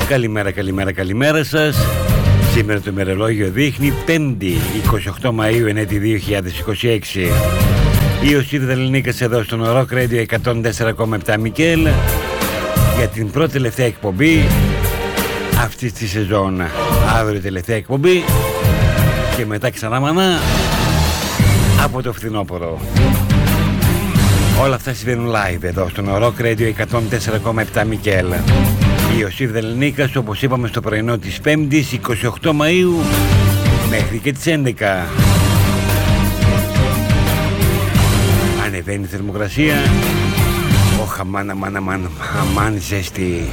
Καλημέρα σας. Σήμερα το ημερολόγιο δείχνει 5η 28 Μαΐου ενέτη 2026. Η Οσύρδα Ελληνίκας εδώ στον Rock Radio 104,7 Μικέλ για την πρώτη τελευταία εκπομπή αυτής της σεζόν. Αύριο τελευταία εκπομπή και μετά ξανά μανά από το φθινόπωρο. Όλα αυτά συμβαίνουν live εδώ στον Rock Radio 104,7 Μικέλ. Η Οσύρδα Ελληνίκας, όπως είπαμε, στο πρωινό της 5ης 28 Μαΐου μέχρι και τις 11. Ανεβαίνει η θερμοκρασία. Όχ, αμάν ζέστη.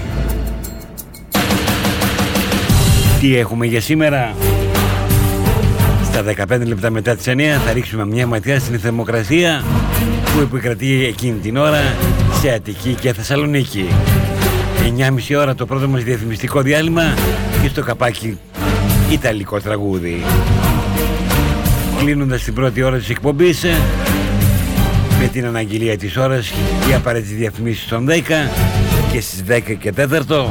Τι έχουμε για σήμερα? Στα 15 λεπτά μετά τις 9 θα ρίξουμε μια ματιά στην θερμοκρασία που επικρατεί εκείνη την ώρα σε Αττική και Θεσσαλονίκη. 9.30 ώρα το πρώτο μας διαφημιστικό διάλειμμα και στο καπάκι ιταλικό τραγούδι. Κλείνοντας την πρώτη ώρα της εκπομπής με την αναγγελία της ώρας, οι απαραίτητες διαφημίσεις των 10 και στις 10 και 4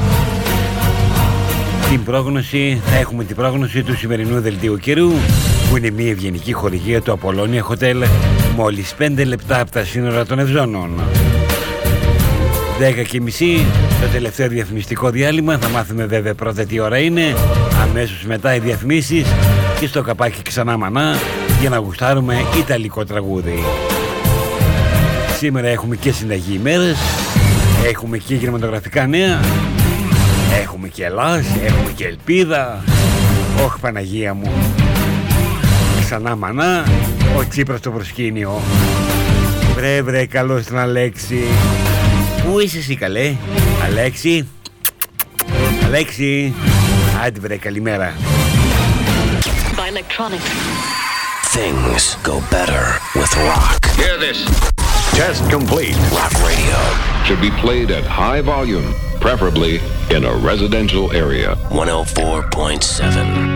την πρόγνωση, θα έχουμε την πρόγνωση του σημερινού δελτίου καιρού, που είναι μια ευγενική χορηγία του Απολώνια Hotel, μόλις 5 λεπτά από τα σύνορα των Ευζώνων. 10:30 το τελευταίο διαφημιστικό διάλειμμα, θα μάθουμε βέβαια πρώτα τι ώρα είναι, αμέσως μετά οι διαφημίσεις και στο καπάκι ξανά μανά για να γουστάρουμε ιταλικό τραγούδι. Σήμερα έχουμε και συνταγή ημέρες, έχουμε και κινηματογραφικά νέα, έχουμε και Ελλάς, έχουμε και ελπίδα. Όχ, Παναγία μου. Ξανά μανά, ο Τσίπρας στο προσκήνιο. Βρε, καλώς τον Αλέξη. Πού είσαι εσύ, καλέ? Αλέξη. Άντε βρε, καλημέρα. Things go better with rock. Hear this. Test complete. Rock radio Should be played at high volume, preferably in a residential area. 104.7.